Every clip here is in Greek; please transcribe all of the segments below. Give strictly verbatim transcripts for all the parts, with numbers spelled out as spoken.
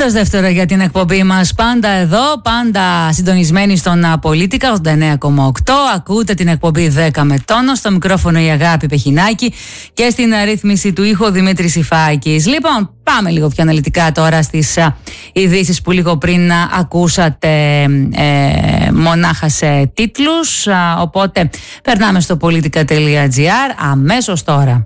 Μέρος δεύτερο για την εκπομπή μας. Πάντα εδώ, πάντα συντονισμένοι στον Πολίτικα ογδόντα εννέα κόμμα οκτώ. Ακούτε την εκπομπή δέκα με τόνο. Στο μικρόφωνο η Αγάπη Πεχινάκη και στην ρύθμιση του ήχου Δημήτρης Ιφάκης. Λοιπόν, πάμε λίγο πιο αναλυτικά τώρα στις ειδήσεις που λίγο πριν ακούσατε ε, μονάχα σε τίτλους. Α, οπότε περνάμε στο πολιτικά τελεία τζι άρ αμέσως τώρα.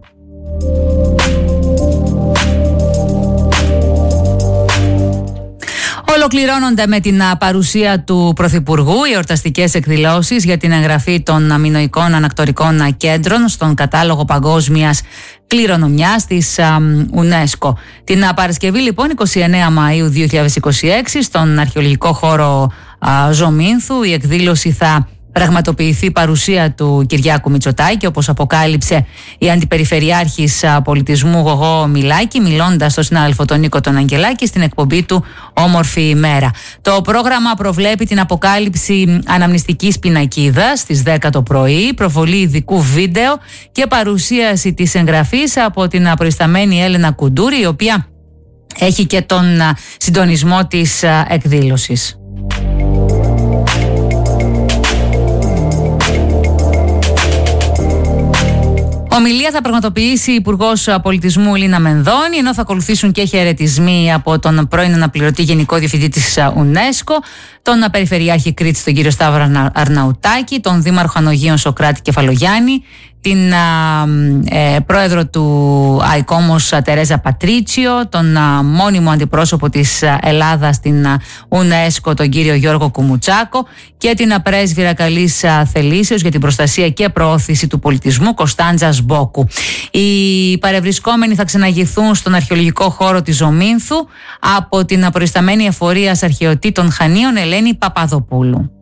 Ολοκληρώνονται με την παρουσία του Πρωθυπουργού οι εορταστικές εκδηλώσεις για την εγγραφή των μινωικών ανακτορικών κέντρων στον κατάλογο παγκόσμιας κληρονομιάς της UNESCO. Την Παρασκευή λοιπόν εικοστή ενάτη Μαΐου δύο χιλιάδες είκοσι έξι στον αρχαιολογικό χώρο Ζωμήνθου η εκδήλωση θα πραγματοποιηθεί παρουσία του Κυριάκου Μητσοτάκη, όπως αποκάλυψε η Αντιπεριφερειάρχης Πολιτισμού Γογό Μιλάκη, μιλώντας στον συνάδελφο τον Νίκο τον Αγγελάκη στην εκπομπή του Όμορφη ημέρα. Το πρόγραμμα προβλέπει την αποκάλυψη αναμνηστικής πινακίδας στις δέκα το πρωί, προβολή ειδικού βίντεο και παρουσίαση της εγγραφής από την προϊσταμένη Έλενα Κουντούρη, η οποία έχει και τον συντονισμό της εκδήλωσης. Ομιλία θα πραγματοποιήσει η Υπουργός Πολιτισμού Λίνα Μενδώνη, ενώ θα ακολουθήσουν και χαιρετισμοί από τον πρώην αναπληρωτή Γενικό Διευθυντή της UNESCO, τον Περιφερειάρχη Κρήτης τον κύριο Σταύρο Αρναουτάκη, τον Δήμαρχο Ανογείων Σοκράτη Κεφαλογιάννη, την α, ε, πρόεδρο του ΑΙΚΟΜΟΣ Τερέζα Πατρίτσιο, τον α, μόνιμο αντιπρόσωπο της Ελλάδας στην α, UNESCO τον κύριο Γιώργο Κουμουτσάκο και την α, πρέσβυρα καλής α, θελήσεως για την προστασία και προώθηση του πολιτισμού Κωνσταντζα Σμπόκου. Οι παρευρισκόμενοι θα ξεναγηθούν στον αρχαιολογικό χώρο της Ζωμήνθου από την προϊσταμένη εφορίας αρχαιοτήτων Χανίων Ελένη Παπαδοπούλου.